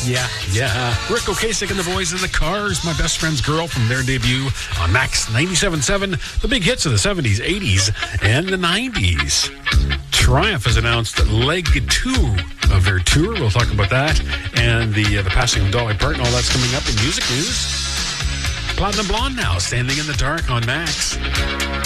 Yeah. Rick Ocasek and the Boys in the Cars, My Best Friend's Girl, from their debut on Max 97.7, the big hits of the 70s, 80s, and the 90s. Triumph has announced leg 2 of their tour. We'll talk about that. And the passing of Dolly Parton, all that's coming up in music news. Platinum Blonde now, Standing in the Dark on Max.